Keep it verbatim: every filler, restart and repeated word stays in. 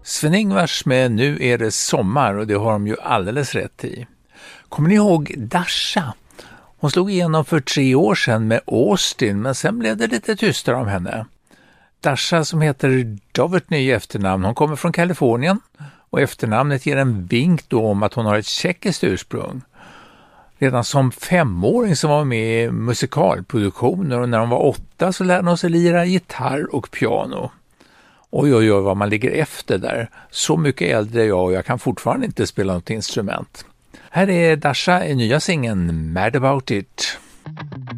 Sven-Ingvars med Nu är det sommar, och det har de ju alldeles rätt i. Kommer ni ihåg Dasha? Hon slog igenom för tre år sedan med Austin, men sen blev det lite tystare om henne. Dasha, som heter Dovertny i efternamn, hon kommer från Kalifornien och efternamnet ger en vink då om att hon har ett tjeckiskt ursprung. Redan som femåring så var hon med i musikalproduktioner, och när hon var åtta så lärde hon sig lira gitarr och piano. Oj, oj, oj, vad man ligger efter där. Så mycket äldre är jag och jag kan fortfarande inte spela något instrument. Här är Dasha i nya singeln Mad About It.